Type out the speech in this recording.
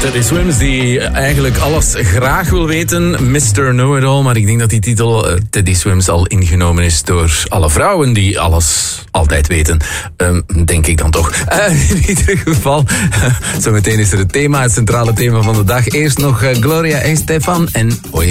Teddy Swims, die eigenlijk alles graag wil weten. Mr. Know-it-all, maar ik denk dat die titel Teddy Swims al ingenomen is door alle vrouwen die alles altijd weten. Denk ik dan toch. In ieder geval, zometeen is er het thema, het centrale thema van de dag. Eerst nog Gloria Estefan en